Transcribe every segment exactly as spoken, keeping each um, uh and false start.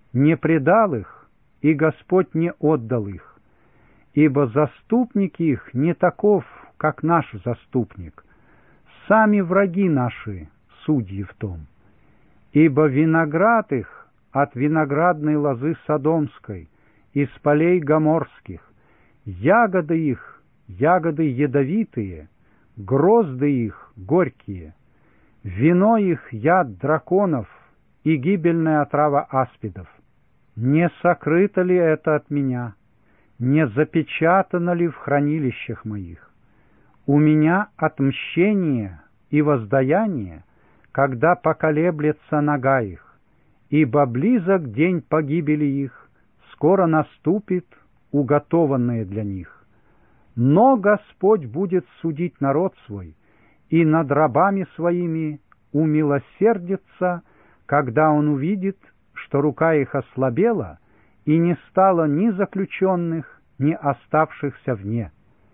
не предал их, и Господь не отдал их, ибо заступник их не таков, как наш заступник, сами враги наши судьи в том. Ибо виноград их от виноградной лозы Содомской, из полей Гоморских, ягоды их, ягоды ядовитые, грозды их горькие, вино их яд драконов и гибельная отрава аспидов. Не сокрыто ли это от меня? Не запечатано ли в хранилищах моих? У меня отмщение и воздаяние, когда поколеблется нога их, ибо близок день погибели их, скоро наступит уготованное для них. Но Господь будет судить народ свой, и над рабами своими умилосердится, когда Он увидит, что рука их ослабела, и не стало ни заключенных, ни оставшихся вне.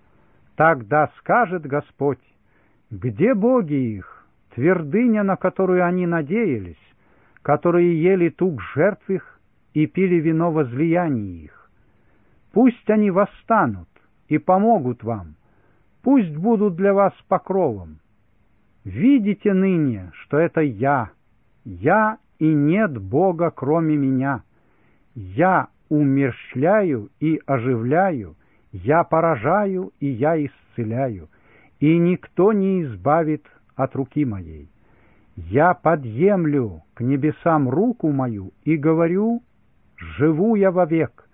Тогда скажет Господь: где боги их, твердыня, на которую они надеялись, которые ели тук жертв их и пили вино возлияний их? Пусть они восстанут и помогут вам, пусть будут для вас покровом. Видите ныне, что это я, я и нет Бога, кроме меня. Я умерщвляю и оживляю, я поражаю и я исцеляю, и никто не избавит от руки моей. Я подъемлю к небесам руку мою и говорю: живу я вовек.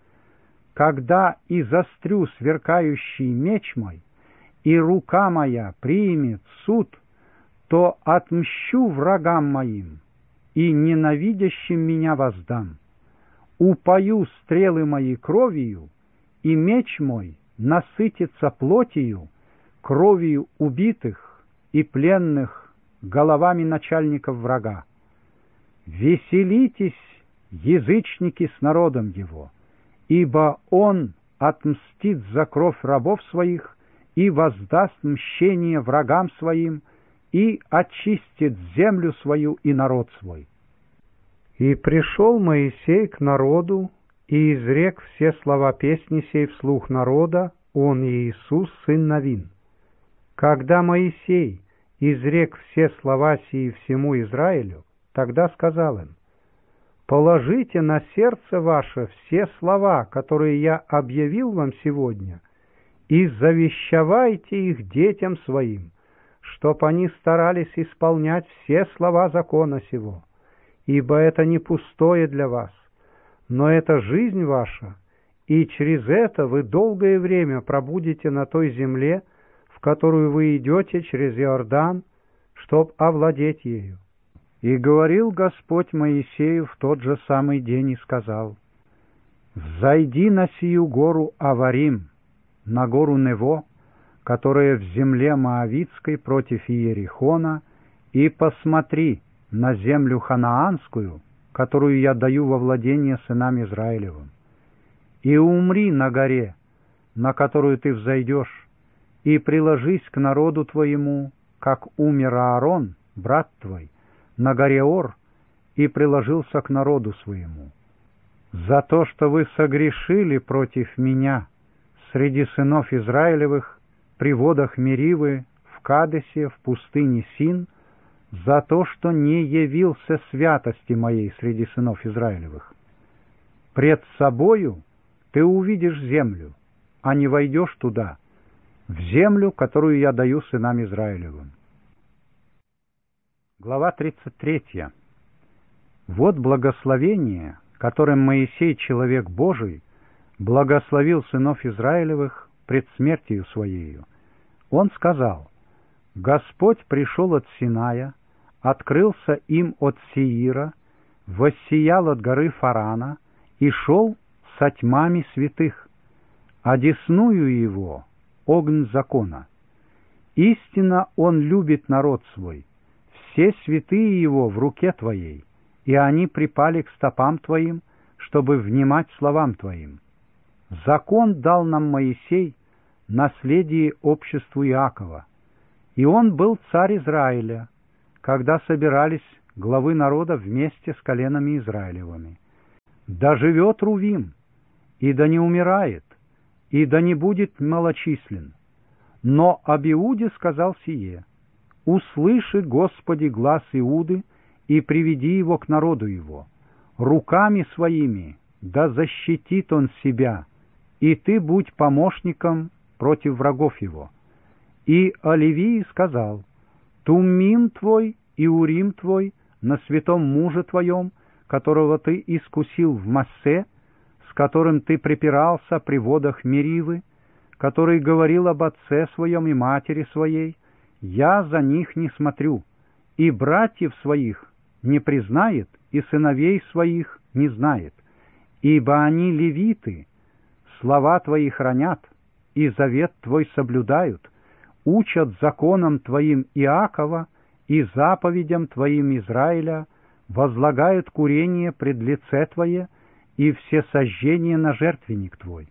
Когда и застрю сверкающий меч мой, и рука моя примет суд, то отмщу врагам моим и ненавидящим меня воздам. Упою стрелы мои кровью, и меч мой насытится плотью, кровью убитых и пленных, головами начальников врага. Веселитесь, язычники, с народом его, ибо он отмстит за кровь рабов своих и воздаст мщение врагам своим, и очистит землю свою и народ свой. И пришел Моисей к народу, и изрек все слова песни сей вслух народа, он и Иисус, сын Навин. Когда Моисей изрек все слова сии всему Израилю, тогда сказал им: положите на сердце ваше все слова, которые я объявил вам сегодня, и завещавайте их детям своим, чтоб они старались исполнять все слова закона сего, ибо это не пустое для вас, но это жизнь ваша, и через это вы долгое время пробудете на той земле, в которую вы идете через Иордан, чтоб овладеть ею. И говорил Господь Моисею в тот же самый день и сказал: «Взойди на сию гору Аварим, на гору Нево, которая в земле Моавитской против Иерихона, и посмотри на землю ханаанскую, которую я даю во владение сынам Израилевым. И умри на горе, на которую ты взойдешь, и приложись к народу твоему, как умер Аарон, брат твой, на горе Ор, и приложился к народу своему. За то, что вы согрешили против меня среди сынов Израилевых при водах Меривы, в Кадесе, в пустыне Син, за то, что не явился святости моей среди сынов Израилевых. Пред собою ты увидишь землю, а не войдешь туда, в землю, которую я даю сынам Израилевым». Глава тридцать третья. Вот благословение, которым Моисей, человек Божий, благословил сынов Израилевых пред смертью своею. Он сказал: «Господь пришел от Синая, открылся им от Сеира, воссиял от горы Фарана и шел со тьмами святых, одесную его огонь закона. Истинно он любит народ свой, все святые его в руке твоей, и они припали к стопам твоим, чтобы внимать словам твоим. Закон дал нам Моисей, наследие обществу Иакова, и он был царь Израиля, когда собирались главы народа вместе с коленами Израилевыми. Да живет Рувим, и да не умирает, и да не будет малочислен. Но об Иуде сказал сие: услыши, Господи, глас Иуды, и приведи его к народу его. Руками своими да защитит он себя, и ты будь помощником против врагов его. И о Левии сказал: Туммим твой и Урим твой на святом муже твоем, которого ты искусил в Массе, с которым ты припирался при водах Меривы, который говорил об отце своем и матери своей: я за них не смотрю, и братьев своих не признает, и сыновей своих не знает, ибо они левиты, слова твои хранят, и завет твой соблюдают, учат законам твоим Иакова и заповедям твоим Израиля, возлагают курение пред лице твое и все сожжения на жертвенник твой.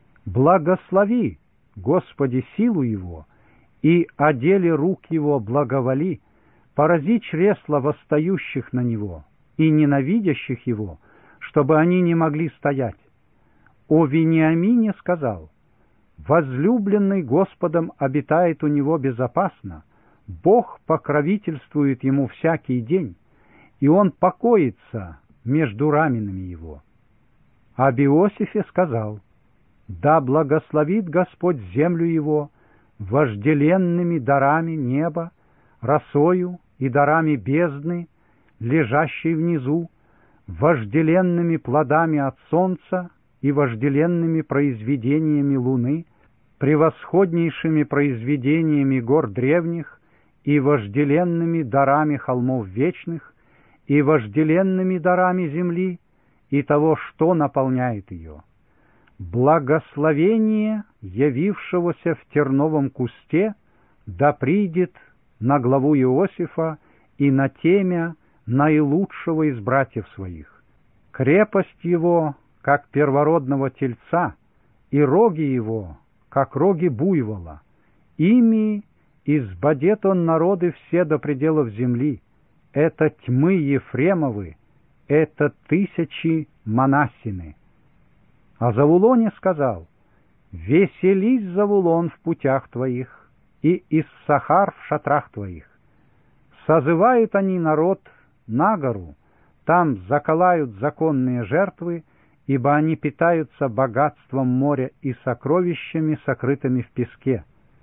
Благослови, Господи, силу его, и о деле рук его благоволи, порази чресла восстающих на него и ненавидящих его, чтобы они не могли стоять. О Вениамине сказал: возлюбленный Господом обитает у него безопасно, Бог покровительствует ему всякий день, и он покоится между раменами его. Об Иосифе сказал: да благословит Господь землю его вожделенными дарами неба, росою и дарами бездны, лежащей внизу, вожделенными плодами от солнца и вожделенными произведениями луны, превосходнейшими произведениями гор древних и вожделенными дарами холмов вечных, и вожделенными дарами земли и того, что наполняет ее. Благословение явившегося в терновом кусте да придет на главу Иосифа и на темя наилучшего из братьев своих. Крепость его, как первородного тельца, и роги его, как роги буйвола. Ими избодет он народы все до пределов земли. Это тьмы Ефремовы, это тысячи Манассины. О Завулоне сказал: веселись, Завулон, в путях твоих, и Иссахар в шатрах твоих. Созывают они народ на гору, там заколают законные жертвы, ибо они питаются богатством моря и сокровищами, сокрытыми в песке.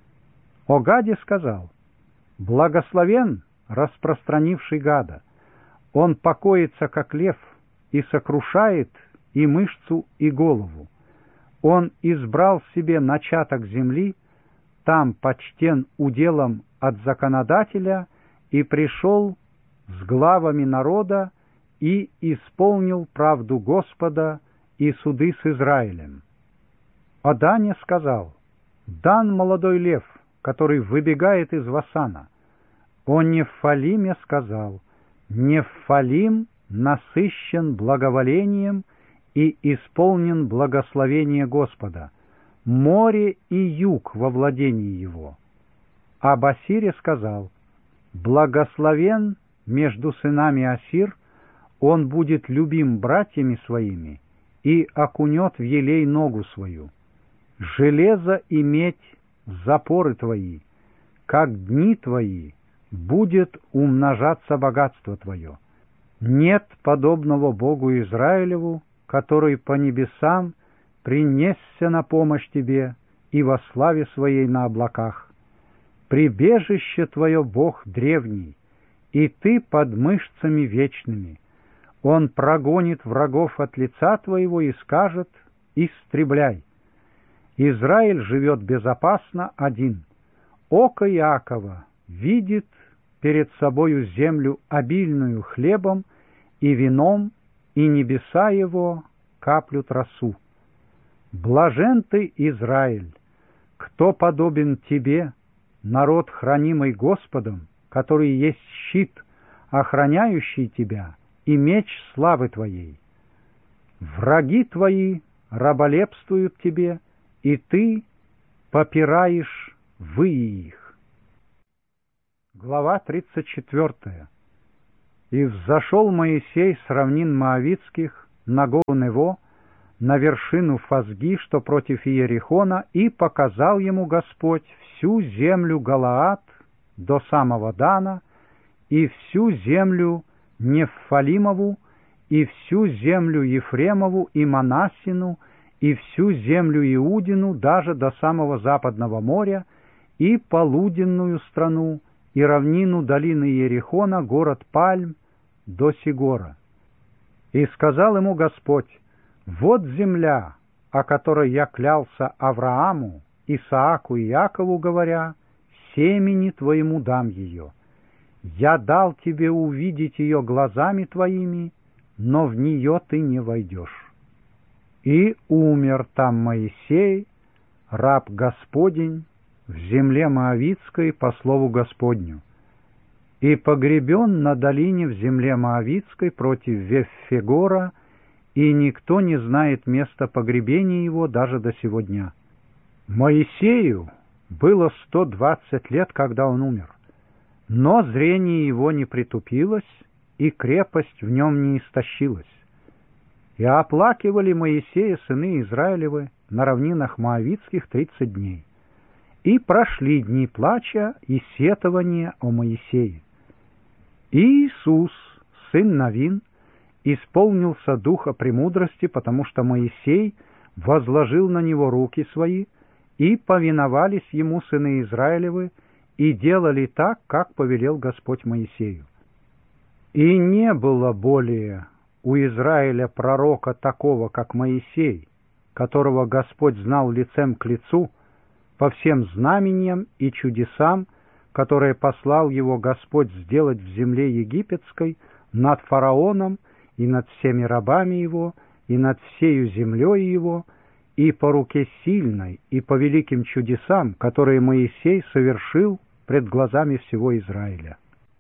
О Гаде сказал: благословен распространивший Гада, он покоится, как лев, и сокрушает и мышцу, и голову. Он избрал себе начаток земли, там почтен уделом от законодателя, и пришел с главами народа, и исполнил правду Господа и суды с Израилем. О Дане сказал: Дан молодой лев, который выбегает из Васана. О Нефалиме сказал: Нефалим насыщен благоволением и исполнен благословение Господа, море и юг во владении его. Об Асире сказал: благословен между сынами Асир, он будет любим братьями своими и окунет в елей ногу свою. Железо и медь — запоры твои, как дни твои будет умножаться богатство твое. Нет подобного Богу Израилеву, который по небесам принесся на помощь тебе и во славе своей на облаках. Прибежище твое Бог древний, и ты под мышцами вечными. Он прогонит врагов от лица твоего и скажет: истребляй. Израиль живет безопасно один. Око Иакова видит перед собою землю обильную хлебом и вином, и небеса его каплют росу. Блажен ты, Израиль! Кто подобен тебе, народ, хранимый Господом, который есть щит, охраняющий тебя, и меч славы твоей? Враги твои раболепствуют тебе, и ты попираешь выи их. Глава тридцать четвёртая. И взошел Моисей с равнин Моавитских на гору Нево, на вершину Фазги, что против Иерихона, и показал ему Господь всю землю Галаад до самого Дана, и всю землю Неффалимову, и всю землю Ефремову и Манассину, и всю землю Иудину, даже до самого западного моря, и полуденную страну, и равнину долины Иерихона, город Пальм, до Сигора. И сказал ему Господь: вот земля, о которой я клялся Аврааму, Исааку и Якову, говоря, семени твоему дам ее. Я дал тебе увидеть ее глазами твоими, но в нее ты не войдешь. И умер там Моисей, раб Господень, в земле Моавитской по слову Господню, и погребен на долине в земле Моавитской против Веффегора, и никто не знает места погребения его даже до сего дня. Моисею было сто двадцать лет, когда он умер, но зрение его не притупилось, и крепость в нем не истощилась. И оплакивали Моисея сыны Израилевы на равнинах Моавитских тридцать дней. И прошли дни плача и сетования о Моисее. И Иисус, сын Навин, исполнился духа премудрости, потому что Моисей возложил на него руки свои, и повиновались ему сыны Израилевы, и делали так, как повелел Господь Моисею. И не было более у Израиля пророка такого, как Моисей, которого Господь знал лицем к лицу, по всем знамениям и чудесам, которые послал его Господь сделать в земле египетской, над фараоном и над всеми рабами его, и над всею землей его, и по руке сильной, и по великим чудесам, которые Моисей совершил пред глазами всего Израиля.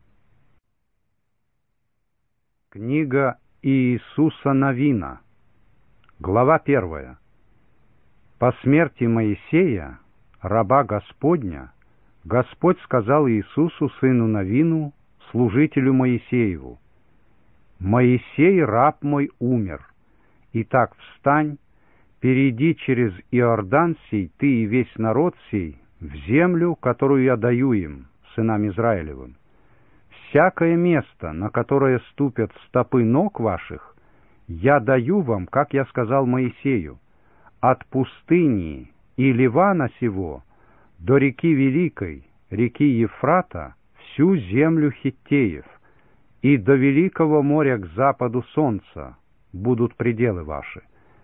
Книга Иисуса Навина, глава первая. По смерти Моисея, раба Господня, Господь сказал Иисусу, сыну Навину, служителю Моисееву: «Моисей, раб мой, умер. Итак, встань, перейди через Иордан сей, ты и весь народ сей, в землю, которую я даю им, сынам Израилевым. Всякое место, на которое ступят стопы ног ваших, я даю вам, как я сказал Моисею, от пустыни и Ливана сего до реки Великой, реки Ефрата, всю землю хиттеев, и до великого моря к западу солнца будут пределы ваши.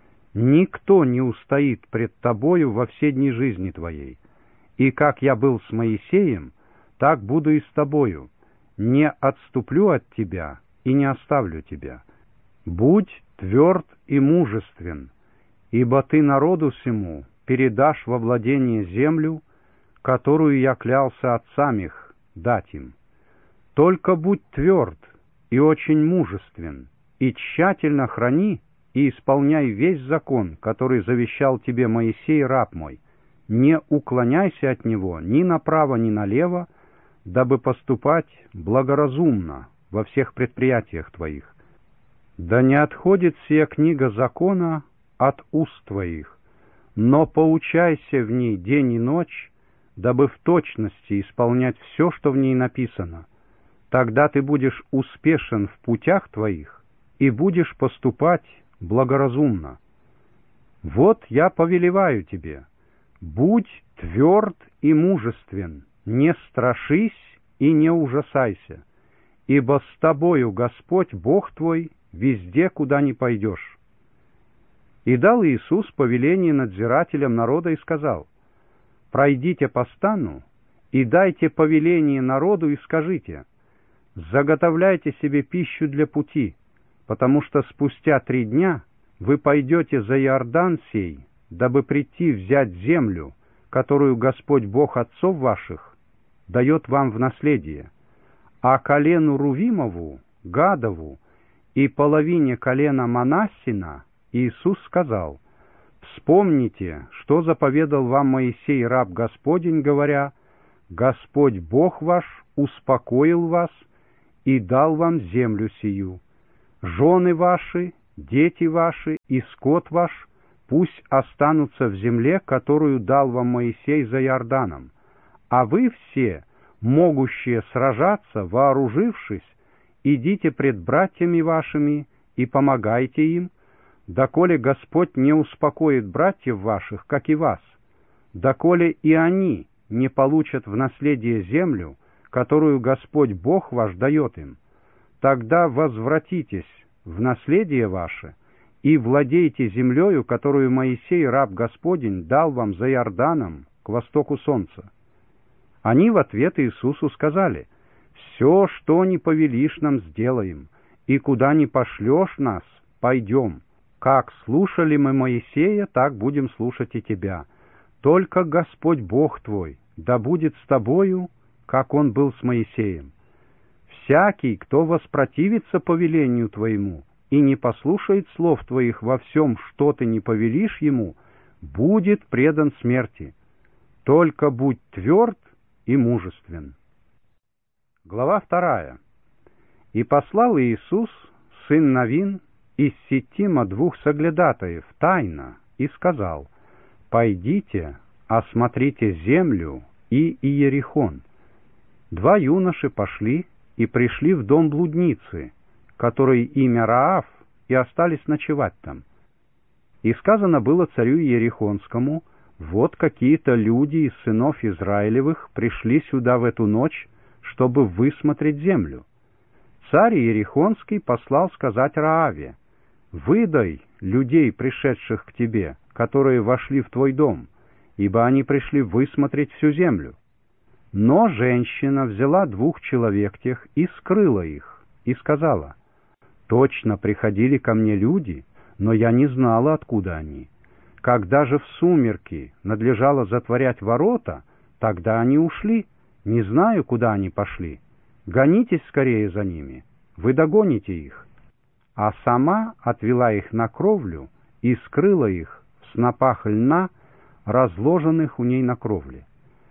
Никто не устоит пред тобою во все дни жизни твоей. И как я был с Моисеем, так буду и с тобою. Не отступлю от тебя и не оставлю тебя. Будь тверд и мужествен, ибо ты народу сему передашь во владение землю, которую я клялся отцам их дать им. Только будь тверд и очень мужествен, и тщательно храни и исполняй весь закон, который завещал тебе Моисей, раб мой. Не уклоняйся от него ни направо, ни налево, дабы поступать благоразумно во всех предприятиях твоих. Да не отходит сия книга закона от уст твоих, но поучайся в ней день и ночь, дабы в точности исполнять все, что в ней написано. Тогда ты будешь успешен в путях твоих и будешь поступать благоразумно. Вот я повелеваю тебе: будь тверд и мужествен, не страшись и не ужасайся, ибо с тобою Господь Бог твой везде, куда ни пойдешь». И дал Иисус повеление надзирателям народа и сказал: «Пройдите по стану и дайте повеление народу и скажите: заготовляйте себе пищу для пути, потому что спустя три дня вы пойдете за Иордан сей, дабы прийти взять землю, которую Господь Бог отцов ваших дает вам в наследие. А колену Рувимову, Гадову и половине колена Манассина Иисус сказал: вспомните, что заповедал вам Моисей, раб Господень, говоря: Господь Бог ваш успокоил вас и дал вам землю сию. Жены ваши дети ваши и скот ваш пусть останутся в земле, которую дал вам Моисей за Иорданом, а вы все, могущие сражаться, вооружившись, идите пред братьями вашими и помогайте им, доколе Господь не успокоит братьев ваших, как и вас, доколе и они не получат в наследие землю, которую Господь Бог ваш дает им. Тогда возвратитесь в наследие ваше и владейте землею, которую Моисей, раб Господень, дал вам за Иорданом к востоку солнца. Они в ответ Иисусу сказали: «Все, что не повелишь нам, сделаем, и куда не пошлешь нас, пойдем. Как слушали мы Моисея, так будем слушать и тебя. Только Господь Бог твой да будет с тобою, как Он был с Моисеем. Всякий, кто воспротивится повелению твоему и не послушает слов твоих во всем, что ты не повелишь ему, будет предан смерти. Только будь тверд и мужествен». Глава вторая. «И послал Иисус, сын Навин, из Ситима двух соглядатаев тайно, и сказал: «Пойдите, осмотрите землю и Иерихон». Два юноши пошли и пришли в дом блудницы, которой имя Раав, и остались ночевать там. И сказано было царю Иерихонскому: «Вот какие-то люди из сынов Израилевых пришли сюда в эту ночь, чтобы высмотреть землю». Царь Иерихонский послал сказать Рааве: «Выдай людей, пришедших к тебе, которые вошли в твой дом, ибо они пришли высмотреть всю землю». Но женщина взяла двух человек тех и скрыла их, и сказала: «Точно приходили ко мне люди, но я не знала, откуда они. Когда же в сумерки надлежало затворять ворота, тогда они ушли, не знаю, куда они пошли. Гонитесь скорее за ними, вы догоните их». А сама отвела их на кровлю и скрыла их в снопах льна, разложенных у ней на кровле.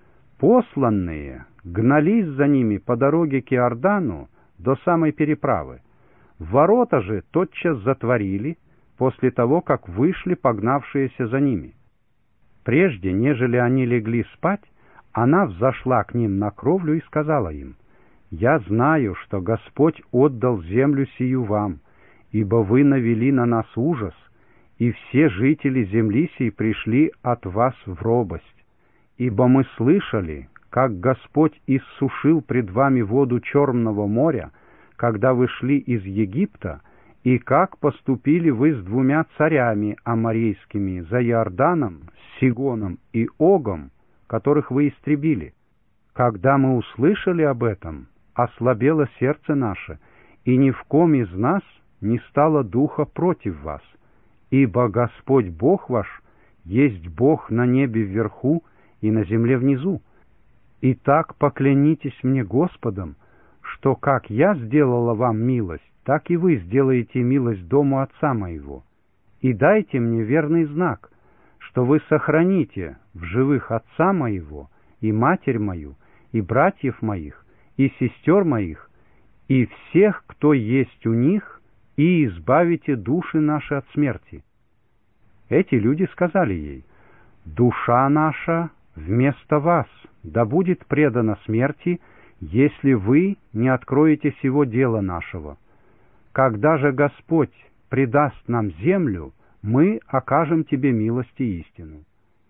Посланные гнались за ними по дороге к Иордану до самой переправы. Ворота же тотчас затворили после того, как вышли погнавшиеся за ними. Прежде, нежели они легли спать, она взошла к ним на кровлю и сказала им: «Я знаю, что Господь отдал землю сию вам, ибо вы навели на нас ужас, и все жители земли сей пришли от вас в робость. Ибо мы слышали, как Господь иссушил пред вами воду Черного моря, когда вы шли из Египта, и как поступили вы с двумя царями аморейскими за Иорданом, Сигоном и Огом, которых вы истребили. Когда мы услышали об этом, ослабело сердце наше, и ни в ком из нас не стало духа против вас. Ибо Господь Бог ваш есть Бог на небе вверху и на земле внизу. Итак, поклянитесь мне Господом, что как я сделала вам милость, так и вы сделаете милость дому отца моего. И дайте мне верный знак, что вы сохраните в живых отца моего, и матерь мою, и братьев моих, и сестер моих, и всех, кто есть у них, и избавите души наши от смерти». Эти люди сказали ей: «Душа наша вместо вас да будет предана смерти, если вы не откроете сего дела нашего. Когда же Господь предаст нам землю, мы окажем тебе милость и истину».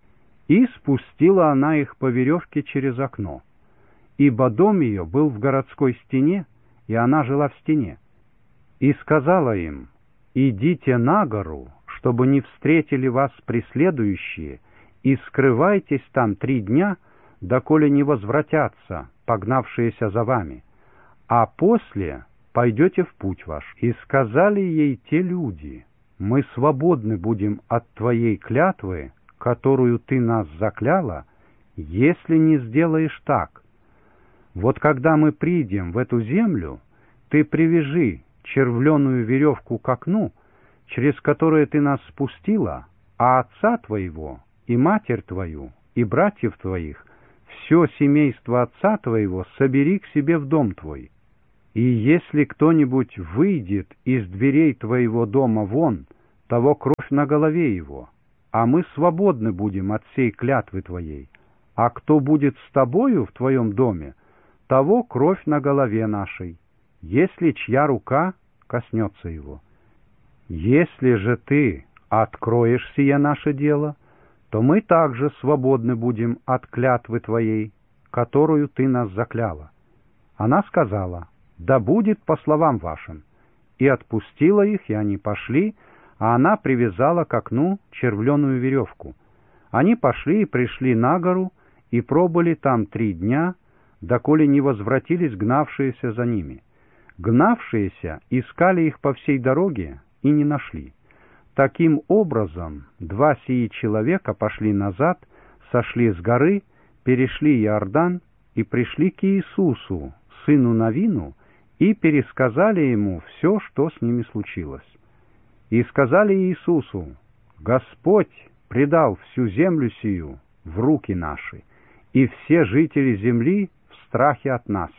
И спустила она их по веревке через окно, ибо дом ее был в городской стене, и она жила в стене. И сказала им: «Идите на гору, чтобы не встретили вас преследующие, и скрывайтесь там три дня, доколе не возвратятся погнавшиеся за вами, а после пойдете в путь ваш». И сказали ей те люди: «Мы свободны будем от твоей клятвы, которую ты нас закляла, если не сделаешь так. Вот когда мы придем в эту землю, ты привяжи червленую веревку к окну, через которое ты нас спустила, а отца твоего, и матерь твою, и братьев твоих, все семейство отца твоего собери к себе в дом твой». И если кто-нибудь выйдет из дверей твоего дома вон, того кровь на голове его, а мы свободны будем от сей клятвы твоей. А кто будет с тобою в твоем доме, того кровь на голове нашей, если чья рука коснется его. Если же ты откроешь сие наше дело, то мы также свободны будем от клятвы твоей, которую ты нас закляла. Она сказала: да будет по словам вашим, и отпустила их, и они пошли, а она привязала к окну червленую веревку. Они пошли и пришли на гору, и пробыли там три дня, доколе не возвратились гнавшиеся за ними. Гнавшиеся искали их по всей дороге и не нашли. Таким образом, два сии человека пошли назад, сошли с горы, перешли Иордан и пришли к Иисусу, сыну Навину, и пересказали ему все, что с ними случилось. И сказали Иисусу: Господь предал всю землю сию в руки наши, и все жители земли в страхе от нас.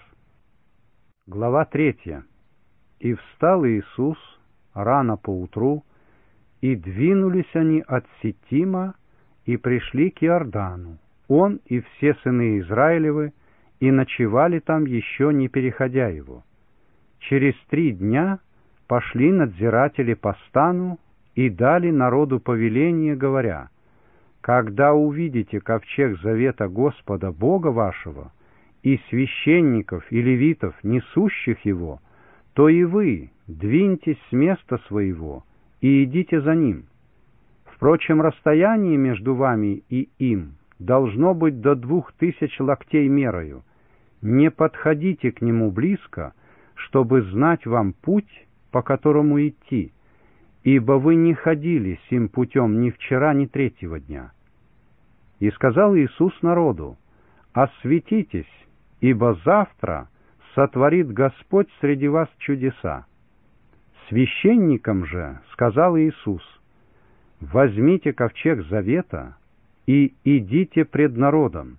Глава третья. И встал Иисус рано поутру, и двинулись они от Ситима, и пришли к Иордану, он и все сыны Израилевы, и ночевали там, еще не переходя его. Через три дня пошли надзиратели по стану и дали народу повеление, говоря: когда увидите ковчег завета Господа Бога вашего и священников и левитов, несущих его, то и вы двиньтесь с места своего и идите за ним. Впрочем, расстояние между вами и им должно быть до двух тысяч локтей мерою. Не подходите к нему близко, чтобы знать вам путь, по которому идти, ибо вы не ходили сим путем ни вчера, ни третьего дня. И сказал Иисус народу: осветитесь, ибо завтра сотворит Господь среди вас чудеса. Священникам же сказал Иисус: возьмите ковчег завета и идите пред народом.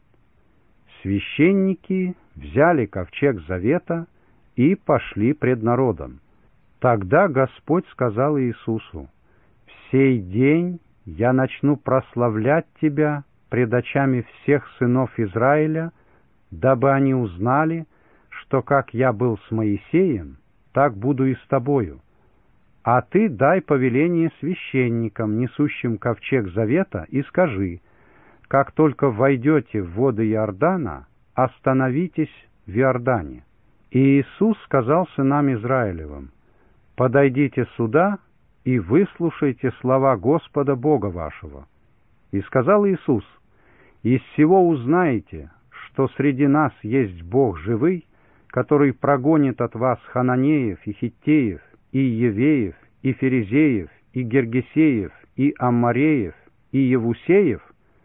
Священники взяли ковчег завета и пошли пред народом. Тогда Господь сказал Иисусу: в сей день я начну прославлять тебя пред очами всех сынов Израиля, дабы они узнали, что как я был с Моисеем, так буду и с тобою. А ты дай повеление священникам, несущим ковчег завета, и скажи: как только войдете в воды Иордана, остановитесь в Иордане. И Иисус сказал сынам Израилевым: подойдите сюда и выслушайте слова Господа Бога вашего. И сказал Иисус: из всего узнаете, что среди нас есть Бог живый, который прогонит от вас хананеев и хиттеев, и евеев, и ферезеев, и гергесеев, и аммореев, и евусеев.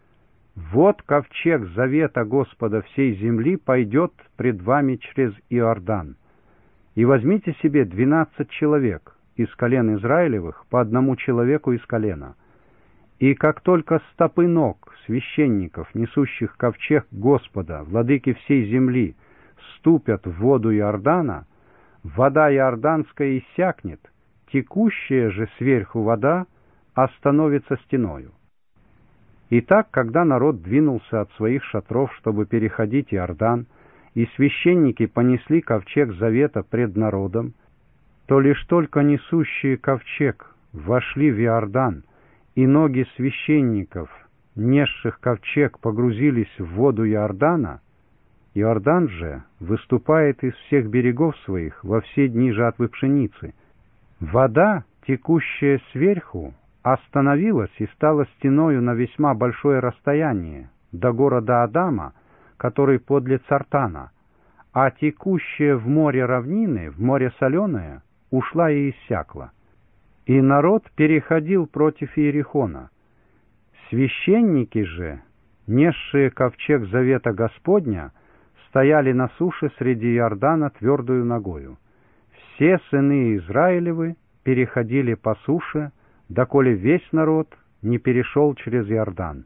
Вот ковчег завета Господа всей земли пойдет пред вами через Иордан. И возьмите себе двенадцать человек из колен Израилевых, по одному человеку из колена. И как только стопы ног священников, несущих ковчег Господа, владыки всей земли, ступят в воду Иордана, вода иорданская иссякнет, текущая же сверху вода остановится стеною. Итак, когда народ двинулся от своих шатров, чтобы переходить Иордан, и священники понесли ковчег завета пред народом, то лишь только несущие ковчег вошли в Иордан, и ноги священников, несших ковчег, погрузились в воду Иордана, Иордан же выступает из всех берегов своих во все дни жатвы пшеницы. Вода, текущая сверху, остановилась и стала стеною на весьма большое расстояние до города Адама, который подле Цартана, а текущая в море равнины, в море соленое, ушла и иссякла. И народ переходил против Иерихона. Священники же, несшие ковчег завета Господня, стояли на суше среди Иордана твердою ногою. Все сыны Израилевы переходили по суше, доколе весь народ не перешел через Иордан.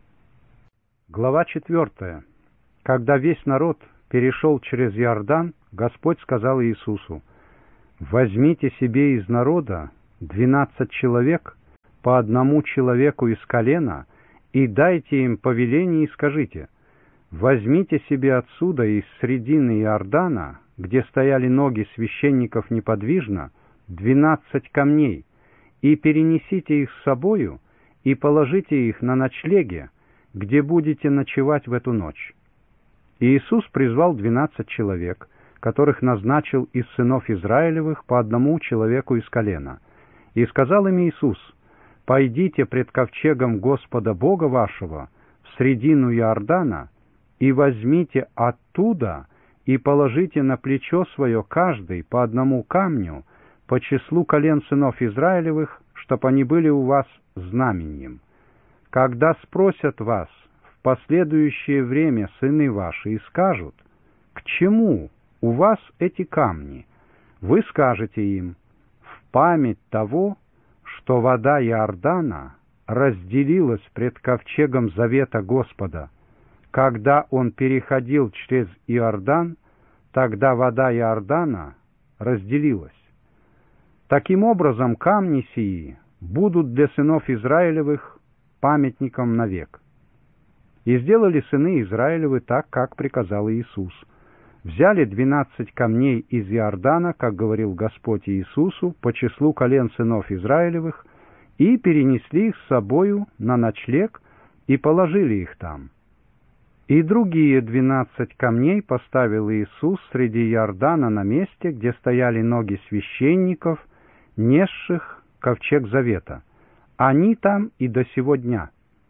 Глава четвертая. Когда весь народ перешел через Иордан, Господь сказал Иисусу: «Возьмите себе из народа двенадцать человек, по одному человеку из колена, и дайте им повеление и скажите: возьмите себе отсюда из средины Иордана, где стояли ноги священников неподвижно, двенадцать камней, и перенесите их с собою, и положите их на ночлеге, где будете ночевать в эту ночь». И Иисус призвал двенадцать человек, которых назначил из сынов Израилевых по одному человеку из колена. И сказал им Иисус: «Пойдите пред ковчегом Господа Бога вашего в средину Иордана, и возьмите оттуда, и положите на плечо свое каждый по одному камню, по числу колен сынов Израилевых, чтоб они были у вас знаменем. Когда спросят вас в последующее время сыны ваши и скажут: к чему у вас эти камни, вы скажете им: в память того, что вода Иордана разделилась пред ковчегом завета Господа. Когда он переходил через Иордан, тогда вода Иордана разделилась. Таким образом, камни сии будут для сынов Израилевых памятником навек». И сделали сыны Израилевы так, как приказал Иисус. Взяли двенадцать камней из Иордана, как говорил Господь Иисусу, по числу колен сынов Израилевых, и перенесли их с собою на ночлег, и положили их там. И другие двенадцать камней поставил Иисус среди Иордана на месте, где стояли ноги священников, несших ковчег завета. Они там и до сего дня.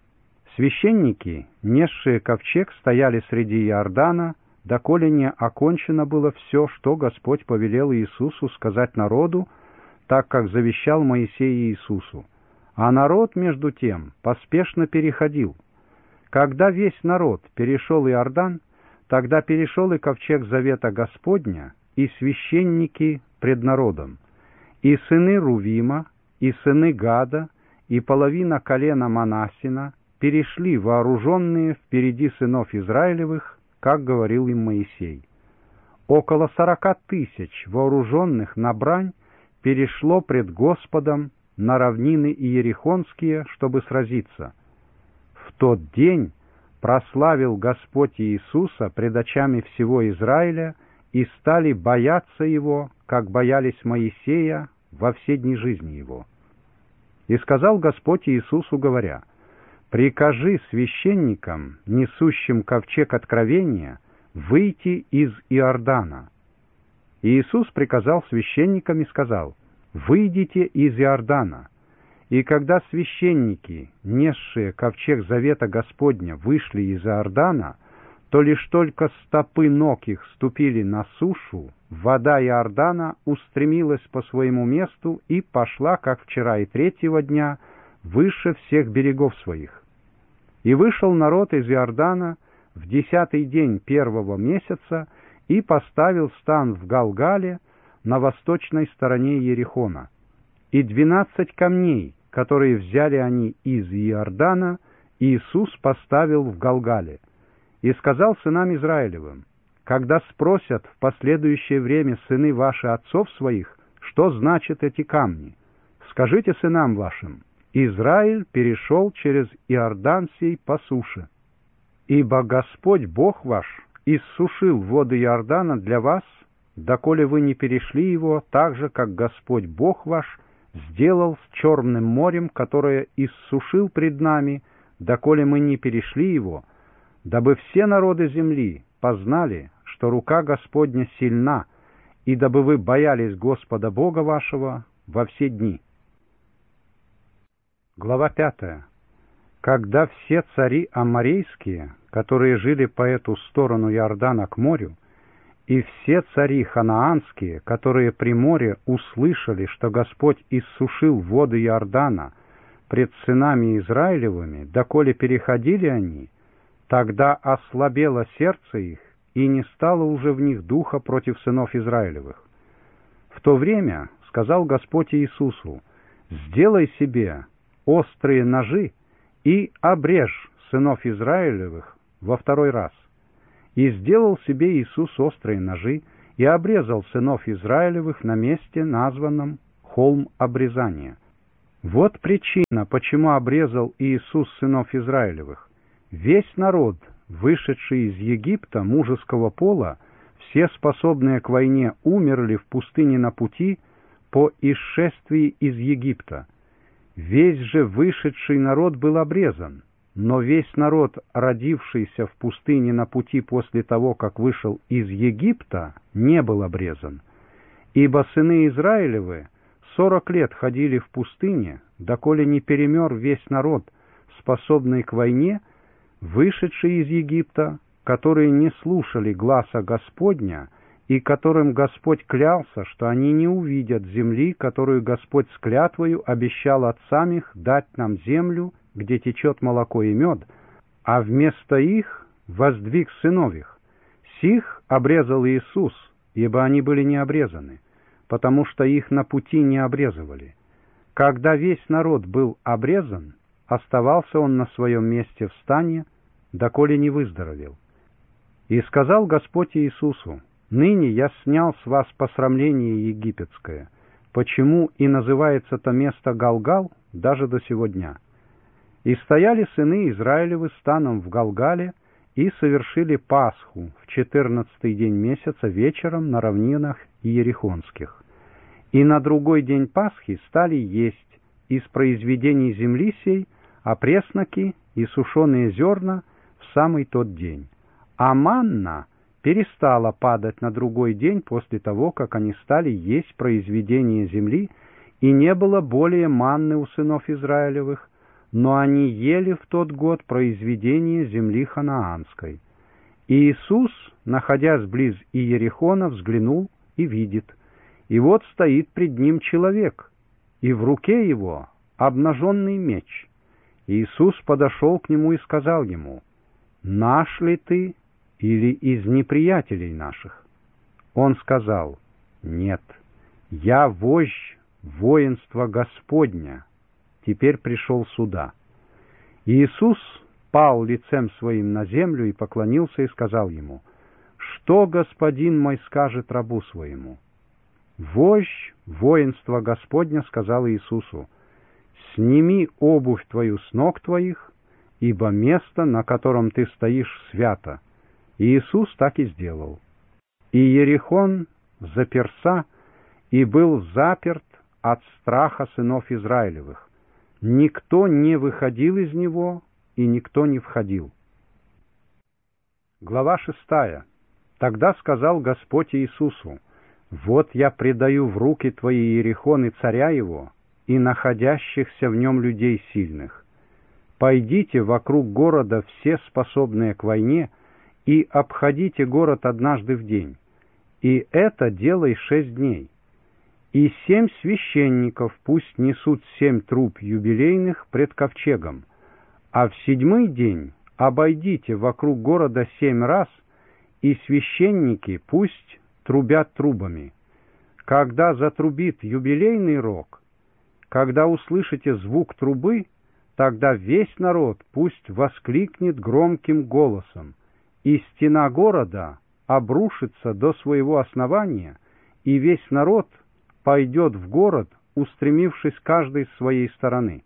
Священники, несшие ковчег, стояли среди Иордана, доколе не окончено было все, что Господь повелел Иисусу сказать народу, так как завещал Моисей Иисусу. А народ, между тем, поспешно переходил. Когда весь народ перешел Иордан, тогда перешел и ковчег завета Господня, и священники пред народом. И сыны Рувима, и сыны Гада, и половина колена Манассина перешли вооруженные впереди сынов Израилевых, как говорил им Моисей. Около сорока тысяч вооруженных на брань перешло пред Господом на равнины иерихонские, чтобы сразиться. В тот день прославил Господь Иисуса пред очами всего Израиля, и стали бояться Его, как боялись Моисея во все дни жизни Его. И сказал Господь Иисусу, говоря: «Прикажи священникам, несущим ковчег откровения, выйти из Иордана». И Иисус приказал священникам и сказал: «Выйдите из Иордана». И когда священники, несшие ковчег завета Господня, вышли из Иордана, то лишь только стопы ног их ступили на сушу, вода Иордана устремилась по своему месту и пошла, как вчера и третьего дня, выше всех берегов своих. И вышел народ из Иордана в десятый день первого месяца и поставил стан в Галгале на восточной стороне Иерихона. И двенадцать камней, которые взяли они из Иордана, Иисус поставил в Галгале. И сказал сынам Израилевым: «Когда спросят в последующее время сыны ваши отцов своих, что значат эти камни, скажите сынам вашим: Израиль перешел через Иордан сей по суше. Ибо Господь Бог ваш иссушил воды Иордана для вас, доколе вы не перешли его, так же, как Господь Бог ваш сделал с Черным морем, которое иссушил пред нами, доколе мы не перешли его, дабы все народы земли познали, что рука Господня сильна, и дабы вы боялись Господа Бога вашего во все дни». Глава пятая. Когда все цари аморейские, которые жили по эту сторону Иордана к морю, и все цари ханаанские, которые при море услышали, что Господь иссушил воды Иордана пред сынами Израилевыми, доколе переходили они, тогда ослабело сердце их, и не стало уже в них духа против сынов Израилевых. В то время сказал Господь Иисусу: «Сделай себе острые ножи и обрежь сынов Израилевых во второй раз». И сделал себе Иисус острые ножи, и обрезал сынов Израилевых на месте, названном холм обрезания. Вот причина, почему обрезал Иисус сынов Израилевых. Весь народ, вышедший из Египта мужеского пола, все способные к войне, умерли в пустыне на пути по исшествии из Египта. Весь же вышедший народ был обрезан, но весь народ, родившийся в пустыне на пути после того, как вышел из Египта, не был обрезан. Ибо сыны Израилевы сорок лет ходили в пустыне, доколе не перемер весь народ, способный к войне, вышедший из Египта, которые не слушали гласа Господня, и которым Господь клялся, что они не увидят земли, которую Господь с клятвою обещал отцам их дать нам землю, где течет молоко и мед, а вместо их воздвиг сынов их. Сих обрезал Иисус, ибо они были не обрезаны, потому что их на пути не обрезывали. Когда весь народ был обрезан, оставался он на своем месте в стане, доколе не выздоровел. И сказал Господь Иисусу: «Ныне я снял с вас посрамление египетское, почему и называется то место Галгал даже до сего дня». И стояли сыны Израилевы станом в Галгале и совершили Пасху в четырнадцатый день месяца вечером на равнинах Иерихонских. И на другой день Пасхи стали есть из произведений земли сей опресноки и сушеные зерна в самый тот день. А манна перестала падать на другой день после того, как они стали есть произведения земли, и не было более манны у сынов Израилевых, но они ели в тот год произведения земли ханаанской. И Иисус, находясь близ Иерихона, взглянул и видит, и вот стоит пред ним человек, и в руке его обнаженный меч. Иисус подошел к нему и сказал ему: «Наш ли ты или из неприятелей наших?» Он сказал: «Нет, я вождь воинства Господня, теперь пришел сюда». Иисус пал лицем своим на землю и поклонился и сказал ему: «Что господин мой скажет рабу своему?» Вождь воинства Господня сказал Иисусу: «Сними обувь твою с ног твоих, ибо место, на котором ты стоишь, свято». И Иисус так и сделал. И Иерихон заперся и был заперт от страха сынов Израилевых. Никто не выходил из него, и никто не входил. Глава шестая. Тогда сказал Господь Иисусу: «Вот я предаю в руки твои Иерихон и царя его, и находящихся в нем людей сильных. Пойдите вокруг города все способные к войне, и обходите город однажды в день, и это делай шесть дней. И семь священников пусть несут семь труб юбилейных пред ковчегом, а в седьмой день обойдите вокруг города семь раз, и священники пусть трубят трубами. Когда затрубит юбилейный рог, когда услышите звук трубы, тогда весь народ пусть воскликнет громким голосом, и стена города обрушится до своего основания, и весь народ пойдет в город, устремившись каждый с своей стороны».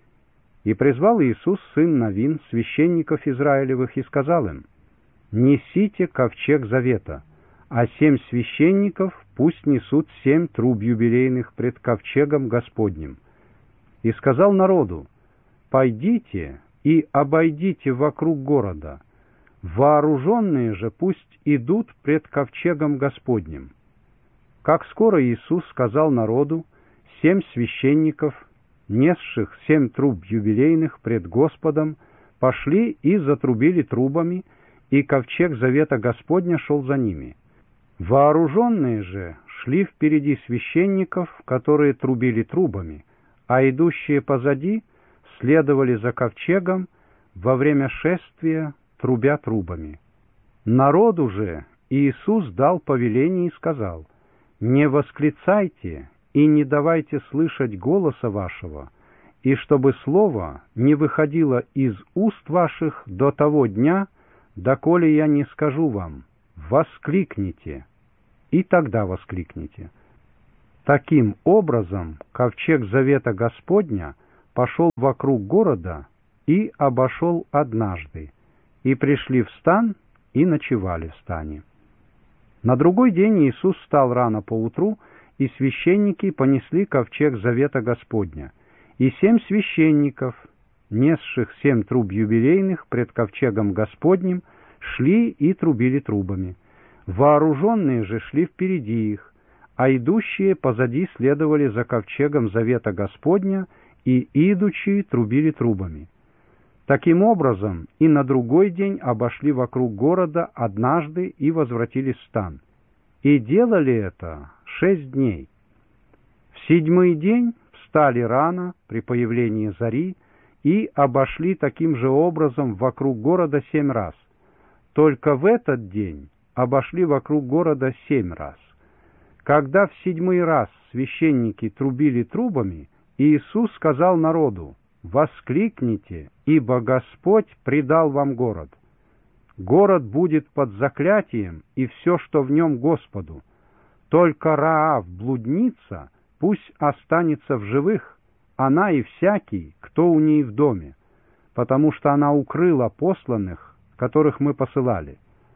И призвал Иисус сын Навин священников Израилевых и сказал им: «Несите ковчег завета, а семь священников пусть несут семь труб юбилейных пред ковчегом Господним». И сказал народу: «Пойдите и обойдите вокруг города, вооруженные же пусть идут пред ковчегом Господним». Как скоро Иисус сказал народу, семь священников, несших семь труб юбилейных пред Господом, пошли и затрубили трубами, и ковчег завета Господня шел за ними. Вооруженные же шли впереди священников, которые трубили трубами, а идущие позади следовали за ковчегом во время шествия, трубя трубами. Народу же Иисус дал повеление и сказал: «Не восклицайте и не давайте слышать голоса вашего, и чтобы слово не выходило из уст ваших до того дня, доколе я не скажу вам: воскликните». и тогда воскликните. Таким образом, ковчег завета Господня пошел вокруг города и обошел однажды, и пришли в стан и ночевали в стане. На другой день Иисус встал рано поутру, и священники понесли ковчег завета Господня, и семь священников, несших семь труб юбилейных пред ковчегом Господним, шли и трубили трубами. Вооруженные же шли впереди их, а идущие позади следовали за ковчегом завета Господня, и идучие трубили трубами. Таким образом, и на другой день обошли вокруг города однажды и возвратились в стан. И делали это шесть дней. В седьмой день встали рано при появлении зари и обошли таким же образом вокруг города семь раз. Только в этот день обошли вокруг города семь раз. Когда в седьмой раз священники трубили трубами, Иисус сказал народу: «Воскликните, ибо Господь предал вам город. Город будет под заклятием, и все, что в нем, Господу. Только Раав, блудница, пусть останется в живых, она и всякий, кто у ней в доме, потому что она укрыла посланных, которых мы посылали.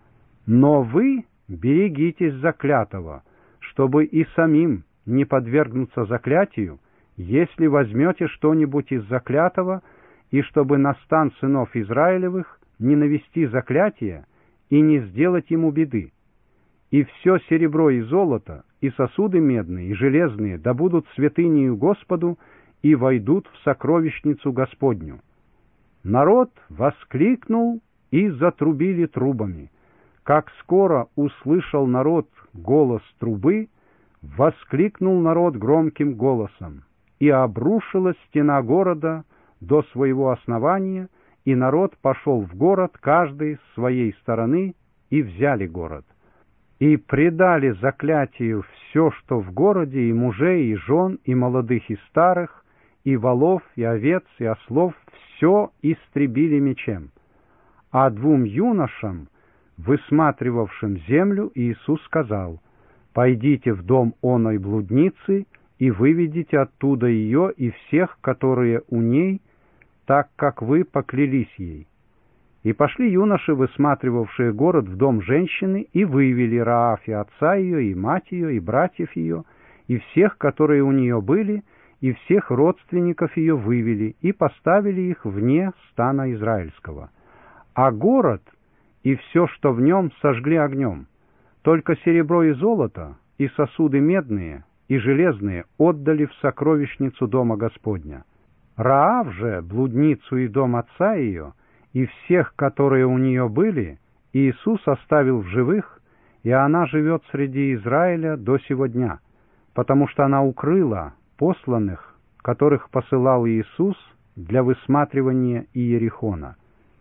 Но вы берегитесь заклятого, чтобы и самим не подвергнуться заклятию, если возьмете что-нибудь из заклятого, и чтобы на стан сынов Израилевых не навести заклятие и не сделать ему беды. И все серебро и золото, и сосуды медные, и железные, да будут святынею Господу и войдут в сокровищницу Господню». Народ воскликнул и затрубили трубами. Как скоро услышал народ голос трубы, воскликнул народ громким голосом, и обрушилась стена города до своего основания, и народ пошел в город, каждый с своей стороны, и взяли город. И предали заклятию все, что в городе, и мужей, и жен, и молодых, и старых, и волов, и овец, и ослов, все истребили мечем. А двум юношам, высматривавшим землю, Иисус сказал: «Пойдите в дом оной блудницы и выведите оттуда ее и всех, которые у ней, так как вы поклялись ей». И пошли юноши, высматривавшие город, в дом женщины, и вывели Рааф и отца ее, и мать ее, и братьев ее, и всех, которые у нее были, и всех родственников ее вывели, и поставили их вне стана израильского. А город и все, что в нем, сожгли огнем. Только серебро и золото, и сосуды медные, и железные отдали в сокровищницу дома Господня. Раав же, блудницу и дом отца ее, и всех, которые у нее были, Иисус оставил в живых, и она живет среди Израиля до сего дня, потому что она укрыла посланных, которых посылал Иисус для высматривания Иерихона.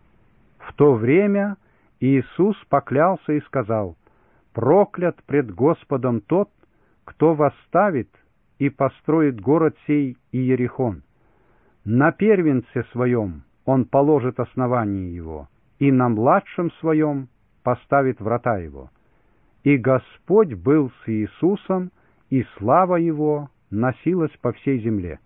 В то время Иисус поклялся и сказал: «Проклят пред Господом тот, кто восставит и построит город сей Иерихон. На первенце своем он положит основание его, и на младшем своем поставит врата его. И Господь был с Иисусом, и слава его носилась по всей земле».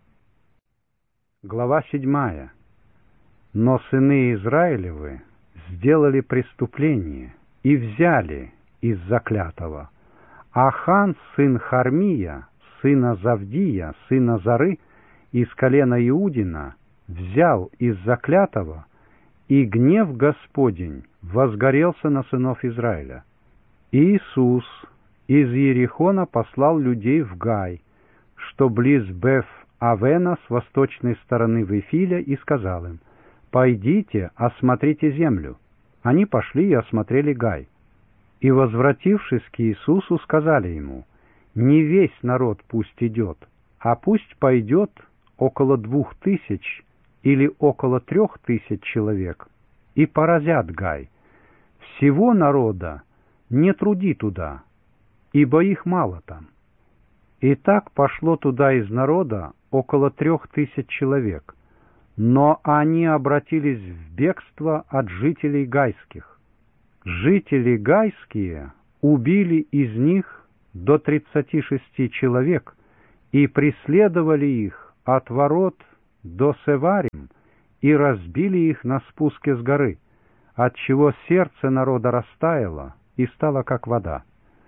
Глава седьмая. «Но сыны Израилевы сделали преступление и взяли из заклятого. Ахан, сын Хармия, сына Завдия, сына Зары, из колена Иудина, взял из заклятого, и гнев Господень возгорелся на сынов Израиля. Иисус из Иерихона послал людей в Гай, что близ Беф-Авена с восточной стороны Вифиля, и сказал им: «Пойдите, осмотрите землю». Они пошли и осмотрели Гай. И, возвратившись к Иисусу, сказали ему: «Не весь народ пусть идет, а пусть пойдет около двух тысяч или около трех тысяч человек, и поразят Гай. Всего народа не труди туда, ибо их мало там». И так пошло туда из народа около трех тысяч человек, но они обратились в бегство от жителей гайских. Жители гайские убили из них до тридцати шести человек, и преследовали их от ворот до Севарим, и разбили их на спуске с горы, отчего сердце народа растаяло и стало как вода.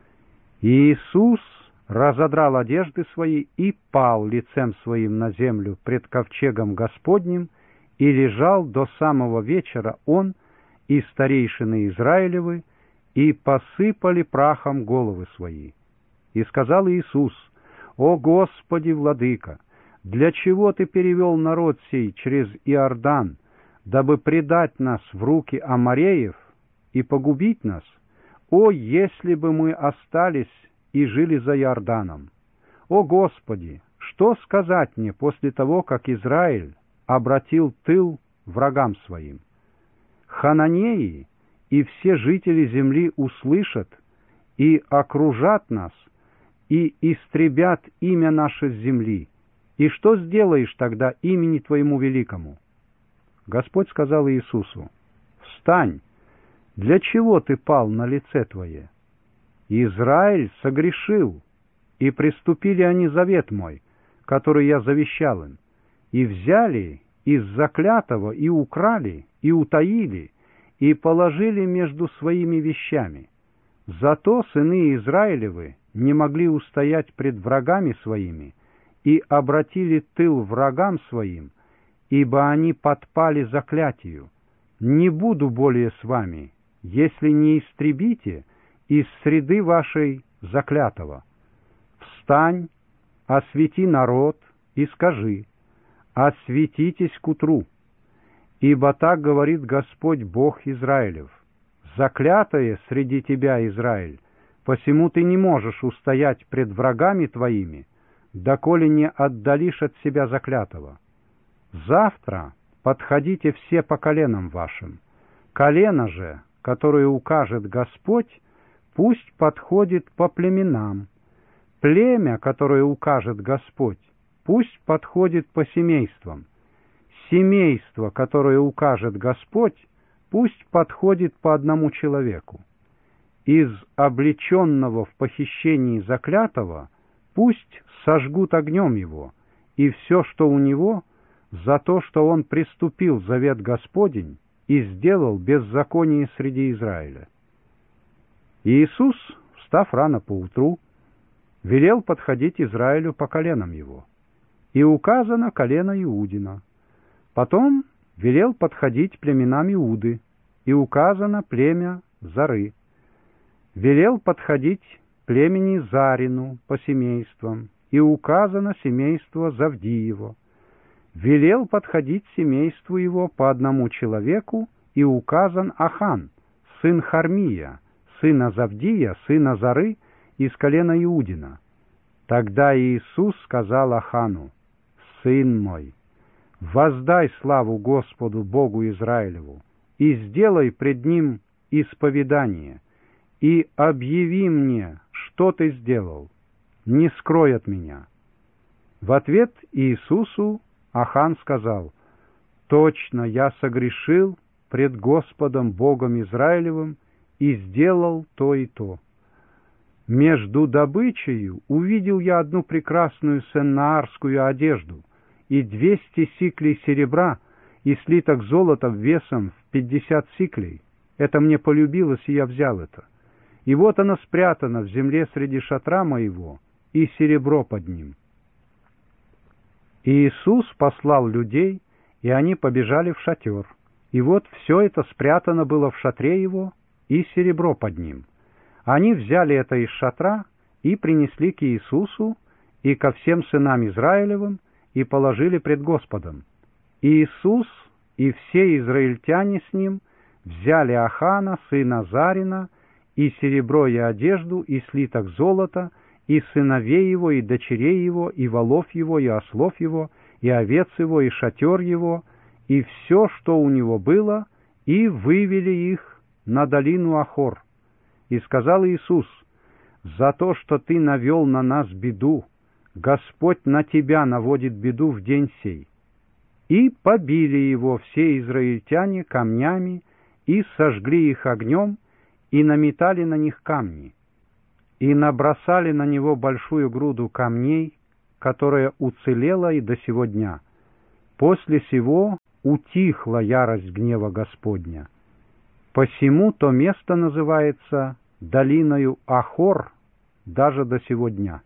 И Иисус разодрал одежды свои и пал лицем своим на землю пред ковчегом Господним, и лежал до самого вечера он и старейшины Израилевы, и посыпали прахом головы свои. И сказал Иисус: «О Господи, Владыка, для чего Ты перевел народ сей через Иордан, дабы предать нас в руки амореев и погубить нас? О, если бы мы остались и жили за Иорданом! О Господи, что сказать мне после того, как Израиль обратил тыл врагам своим? Хананеи и все жители земли услышат и окружат нас, и истребят имя наше с земли. И что сделаешь тогда имени Твоему великому?» Господь сказал Иисусу: «Встань! Для чего ты пал на лице твое? Израиль согрешил, и приступили они завет мой, который я завещал им, и взяли из заклятого, и украли, и утаили, и положили между своими вещами. Зато сыны Израилевы не могли устоять пред врагами своими, и обратили тыл врагам своим, ибо они подпали заклятию. Не буду более с вами, если не истребите из среды вашей заклятого. Встань, освети народ и скажи: осветитесь к утру, ибо так говорит Господь Бог Израилев: заклятое среди тебя, Израиль, посему ты не можешь устоять пред врагами твоими, доколе не отдалишь от себя заклятого. Завтра подходите все по коленам вашим. Колено же, которое укажет Господь, пусть подходит по племенам. Племя, которое укажет Господь, пусть подходит по семействам. Семейство, которое укажет Господь, пусть подходит по одному человеку. Из облеченного в похищении заклятого пусть сожгут огнем его, и все, что у него, за то, что он приступил завет Господень и сделал беззаконие среди Израиля». И Иисус, встав рано поутру, велел подходить Израилю по коленам его, и указано колено Иудина. Потом велел подходить племенам Иуды, и указано племя Зары. Велел подходить племени Зарину по семействам, и указано семейство Завдиево. Велел подходить семейству его по одному человеку, и указан Ахан, сын Хармия, сына Завдия, сына Зары, из колена Иудина. Тогда Иисус сказал Ахану: «Сын мой, воздай славу Господу Богу Израилеву, и сделай пред Ним исповедание, и объяви мне, что ты сделал, не скрой от меня». В ответ Иисусу Ахан сказал: «Точно я согрешил пред Господом Богом Израилевым и сделал то и то. Между добычею увидел я одну прекрасную сеннаарскую одежду и двести сиклей серебра и слиток золота весом в пятьдесят сиклей. Это мне полюбилось, и я взял это. И вот оно спрятано в земле среди шатра моего, и серебро под ним». И Иисус послал людей, и они побежали в шатер. И вот все это спрятано было в шатре его, и серебро под ним. Они взяли это из шатра и принесли к Иисусу и ко всем сынам Израилевым, и положили пред Господом. И Иисус и все израильтяне с ним взяли Ахана, сына Зарина, и серебро, и одежду, и слиток золота, и сыновей его, и дочерей его, и волов его, и ослов его, и овец его, и шатер его, и все, что у него было, и вывели их на долину Ахор. И сказал Иисус: «За то, что ты навел на нас беду, Господь на тебя наводит беду в день сей». И побили его все израильтяне камнями, и сожгли их огнем, и наметали на них камни. и набросали на него большую груду камней, которая уцелела и до сего дня. После сего утихла ярость гнева Господня. Посему то место называется долиною Ахор даже до сего дня.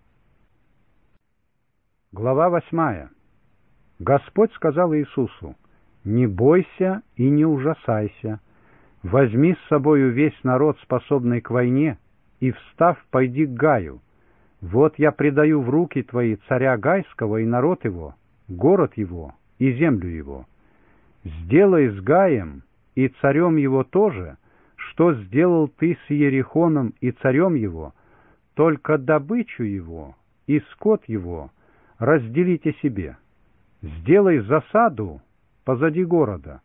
Глава восьмая. Господь сказал Иисусу: «Не бойся и не ужасайся. Возьми с собою весь народ, способный к войне, и, встав, пойди к Гаю. Вот я предаю в руки твои царя Гайского и народ его, город его и землю его. Сделай с Гаем и царем его тоже, что сделал ты с Иерихоном и царем его, только добычу его и скот его разделите себе. Сделай засаду позади города».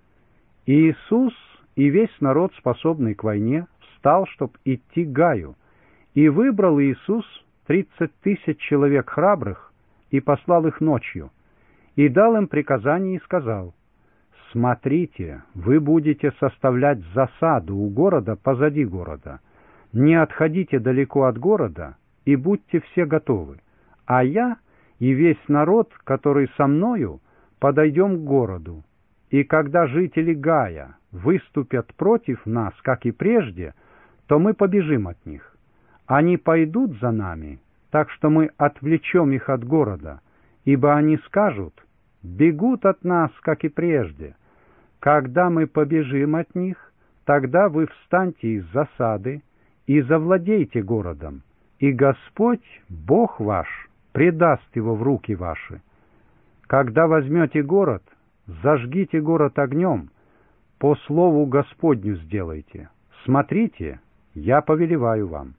И Иисус и весь народ, способный к войне, встал, чтоб идти к Гаю, и выбрал Иисус тридцать тысяч человек храбрых и послал их ночью, и дал им приказание и сказал: «Смотрите, вы будете составлять засаду у города позади города. Не отходите далеко от города и будьте все готовы, а я и весь народ, который со мною, подойдем к городу. И когда жители Гая выступят против нас, как и прежде, то мы побежим от них. Они пойдут за нами, так что мы отвлечем их от города, ибо они скажут: бегут от нас, как и прежде. Когда мы побежим от них, тогда вы встаньте из засады и завладейте городом, и Господь, Бог ваш, предаст его в руки ваши. Когда возьмете город, зажгите город огнем, по слову Господню сделайте. Смотрите, я повелеваю вам».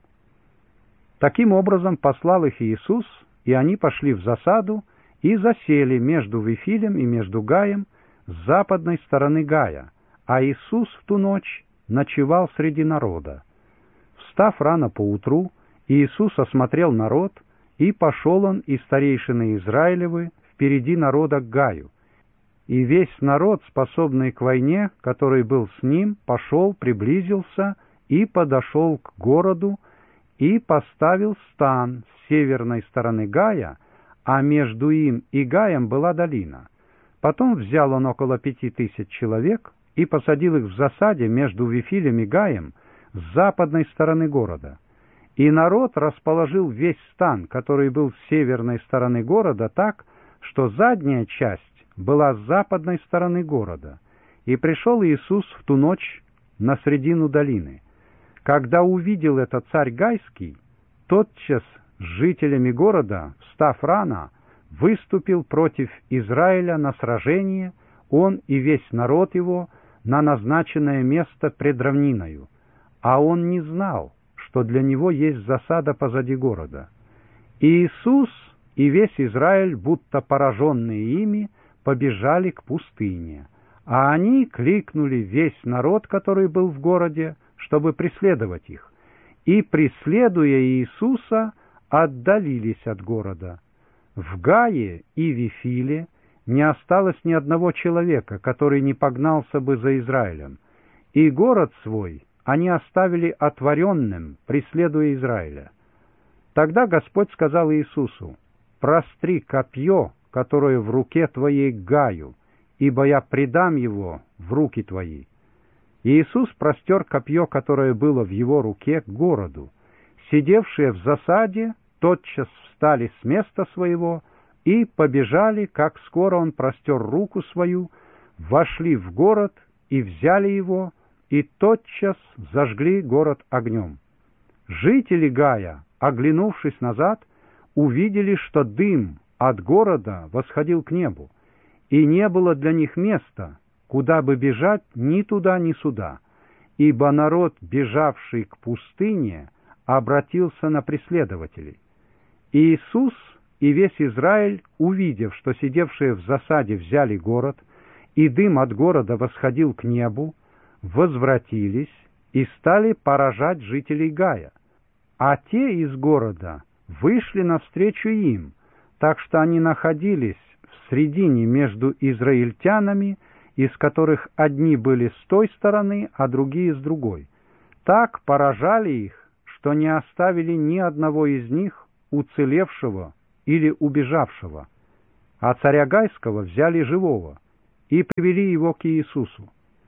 Таким образом послал их Иисус, и они пошли в засаду и засели между Вифилем и между Гаем с западной стороны Гая, а Иисус в ту ночь ночевал среди народа. Встав рано поутру, Иисус осмотрел народ, и пошел он и старейшины Израилевы впереди народа к Гаю. И весь народ, способный к войне, который был с ним, пошел, приблизился и подошел к городу, и поставил стан с северной стороны Гая, а между им и Гаем была долина. Потом взял он около пяти тысяч человек и посадил их в засаде между Вифилем и Гаем с западной стороны города. И народ расположил весь стан, который был с северной стороны города, так, что задняя часть была с западной стороны города. И пришел Иисус в ту ночь на средину долины. Когда увидел это царь Гайский, тотчас с жителями города, встав рано, выступил против Израиля на сражение, он и весь народ его, на назначенное место пред равниною. А он не знал, что для него есть засада позади города. И Иисус и весь Израиль, будто пораженные ими, побежали к пустыне, а они кликнули весь народ, который был в городе, чтобы преследовать их, и, преследуя Иисуса, отдалились от города. В Гае и Вифиле не осталось ни одного человека, который не погнался бы за Израилем, и город свой они оставили отворенным, преследуя Израиля. Тогда Господь сказал Иисусу: «Простри копье, которое в руке твоей к Гаю, ибо я предам его в руки твои». И Иисус простер копье, которое было в его руке, к городу. Сидевшие в засаде тотчас встали с места своего и побежали, как скоро он простер руку свою, вошли в город и взяли его, и тотчас зажгли город огнем. Жители Гая, оглянувшись назад, увидели, что дым от города восходил к небу, и не было для них места, куда бы бежать ни туда, ни сюда, ибо народ, бежавший к пустыне, обратился на преследователей. И Иисус и весь Израиль, увидев, что сидевшие в засаде взяли город, и дым от города восходил к небу, возвратились и стали поражать жителей Гая. А те из города вышли навстречу им, так что они находились в средине между израильтянами, из которых одни были с той стороны, а другие с другой. Так поражали их, что не оставили ни одного из них уцелевшего или убежавшего, а царя Гайского взяли живого и привели его к Иисусу.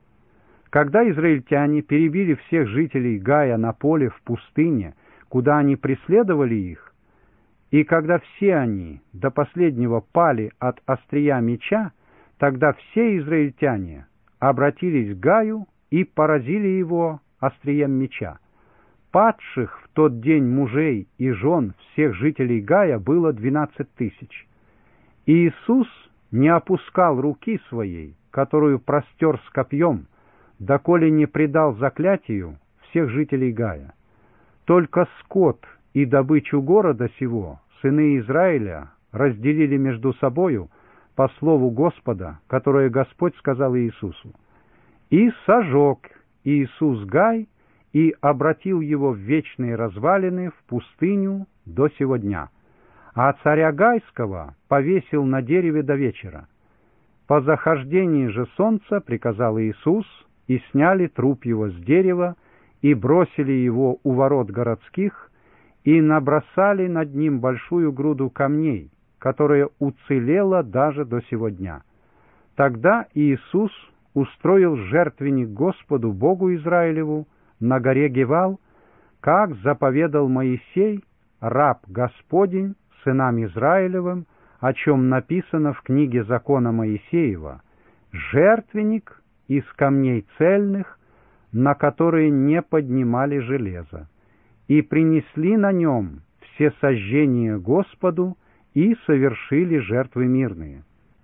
Когда израильтяне перебили всех жителей Гая на поле в пустыне, куда они преследовали их, и когда все они до последнего пали от острия меча, тогда все израильтяне обратились к Гаю и поразили его острием меча. Падших в тот день мужей и жен всех жителей Гая было двенадцать тысяч. И Иисус не опускал руки своей, которую простер с копьем, доколе не предал заклятию всех жителей Гая. Только скот и добычу города сего сыны Израиля разделили между собою по слову Господа, которое Господь сказал Иисусу. И сожег Иисус Гай и обратил его в вечные развалины, в пустыню до сего дня. А царя Гайского повесил на дереве до вечера. По захождении же солнца приказал Иисус, и сняли труп его с дерева, и бросили его у ворот городских, и набросали над ним большую груду камней, которая уцелела даже до сего дня. Тогда Иисус устроил жертвенник Господу Богу Израилеву на горе Гевал, как заповедал Моисей, раб Господень, сынам Израилевым, о чем написано в книге закона Моисеева, жертвенник из камней цельных, на которые не поднимали железо, и принесли на нем все сожжения Господу и совершили жертвы мирные.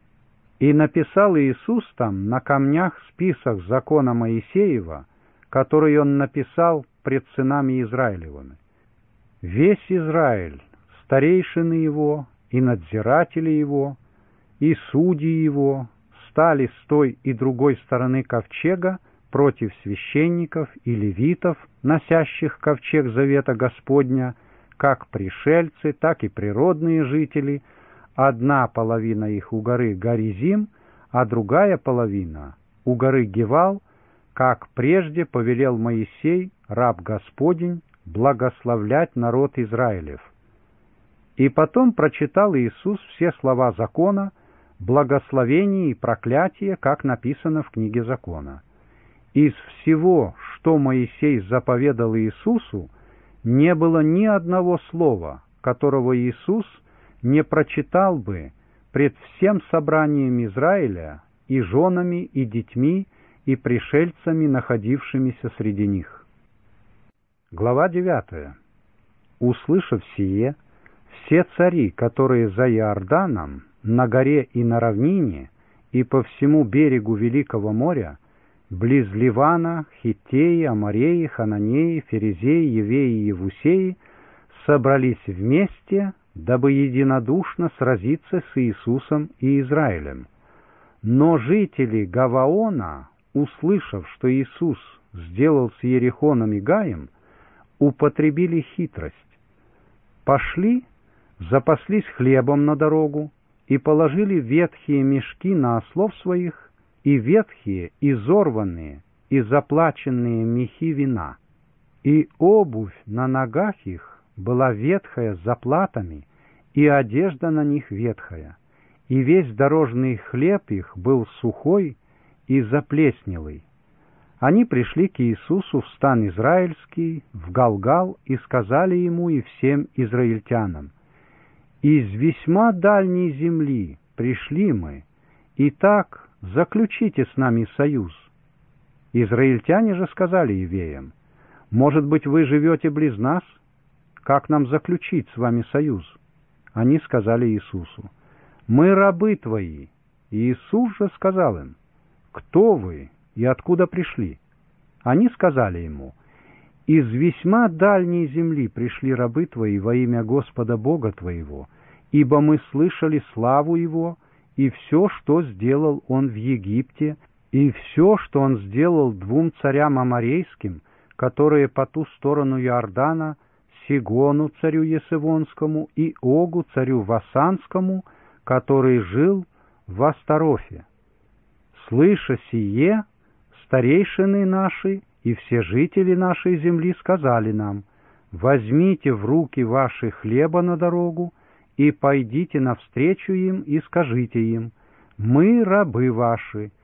И написал Иисус там на камнях список закона Моисеева, который он написал пред сынами Израилевыми. Весь Израиль, старейшины его и надзиратели его, и судьи его стали с той и другой стороны ковчега против священников и левитов, носящих ковчег завета Господня, как пришельцы, так и природные жители. Одна половина их у горы Горизим, а другая половина у горы Гевал, как прежде повелел Моисей, раб Господень, благословлять народ Израилев. И потом прочитал Иисус все слова закона, благословение и проклятие, как написано в книге закона. Из всего, что Моисей заповедал Иисусу, не было ни одного слова, которого Иисус не прочитал бы пред всем собранием Израиля и женами, и детьми, и пришельцами, находившимися среди них. Глава девятая. Услышав сие, все цари, которые за Иорданом, на горе и на равнине, и по всему берегу Великого моря, близ Ливана, Хиттеи, Амореи, Хананеи, Ферезеи, Евеи и Евусеи, собрались вместе, дабы единодушно сразиться с Иисусом и Израилем. Но жители Гаваона, услышав, что Иисус сделал с Иерихоном и Гаем, употребили хитрость. Пошли, запаслись хлебом на дорогу и положили ветхие мешки на ослов своих и ветхие, изорванные и заплаченные мехи вина. И обувь на ногах их была ветхая с заплатами, и одежда на них ветхая, и весь дорожный хлеб их был сухой и заплеснелый. Они пришли к Иисусу в стан израильский, в Галгал, и сказали ему и всем израильтянам: «Из весьма дальней земли пришли мы, итак заключите с нами союз». Израильтяне же сказали евеям: «Может быть, вы живете близ нас? Как нам заключить с вами союз?» Они сказали Иисусу: «Мы рабы твои». И Иисус же сказал им: «Кто вы и откуда пришли?» Они сказали ему: «Из весьма дальней земли пришли рабы твои во имя Господа Бога твоего, ибо мы слышали славу Его, и все, что сделал Он в Египте, и все, что Он сделал двум царям аморейским, которые по ту сторону Иордана, Сигону царю Есевонскому и Огу царю Васанскому, который жил в Астарофе. Слыша сие, старейшины наши и все жители нашей земли сказали нам: возьмите в руки ваши хлеба на дорогу и пойдите навстречу им и скажите им: мы рабы ваши,